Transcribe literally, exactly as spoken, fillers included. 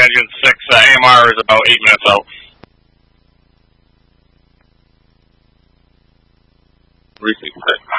Engine six, uh, A M R is about eight minutes out. Recent.